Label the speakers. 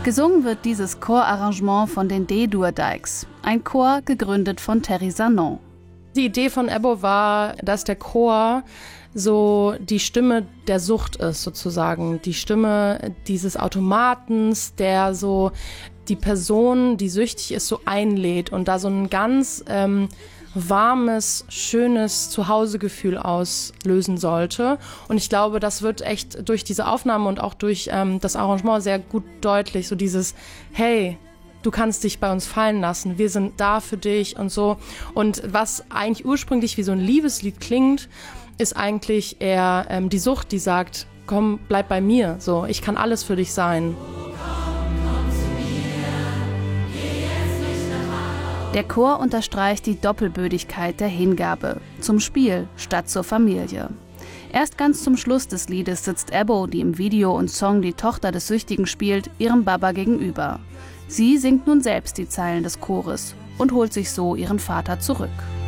Speaker 1: Gesungen wird dieses Chorarrangement von den D-Dur Dykes, ein Chor gegründet von Terry Sanon.
Speaker 2: Die Idee von Ebbo war, dass der Chor so die Stimme der Sucht ist, sozusagen. Die Stimme dieses Automatens, der so die Person, die süchtig ist, so einlädt und da so ein ganz warmes, schönes Zuhausegefühl auslösen sollte. Und ich glaube, das wird echt durch diese Aufnahme und auch durch das Arrangement sehr gut deutlich. So dieses, hey, du kannst dich bei uns fallen lassen, wir sind da für dich und so. Und was eigentlich ursprünglich wie so ein Liebeslied klingt, ist eigentlich eher die Sucht, die sagt, komm, bleib bei mir, so, ich kann alles für dich sein.
Speaker 1: Der Chor unterstreicht die Doppelbödigkeit der Hingabe, zum Spiel statt zur Familie. Erst ganz zum Schluss des Liedes sitzt Ebbo, die im Video und Song die Tochter des Süchtigen spielt, ihrem Baba gegenüber. Sie singt nun selbst die Zeilen des Chores und holt sich so ihren Vater zurück.